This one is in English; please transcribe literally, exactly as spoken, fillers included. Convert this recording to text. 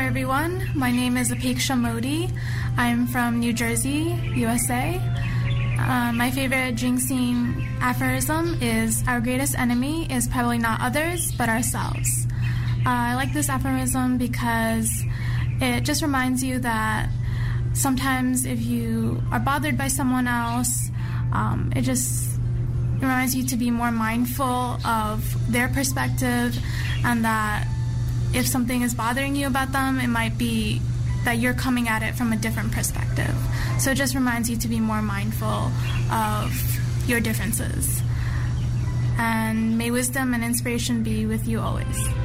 everyone. My name is Apeksha Modi. I'm from New Jersey, U S A. Uh, my favorite Jing-Sing aphorism is, our greatest enemy is probably not others, but ourselves. Uh, I like this aphorism because it just reminds you that sometimes if you are bothered by someone else, um, it just reminds you to be more mindful of their perspective, and that if something is bothering you about them, it might be that you're coming at it from a different perspective. So it just reminds you to be more mindful of your differences. And may wisdom and inspiration be with you always.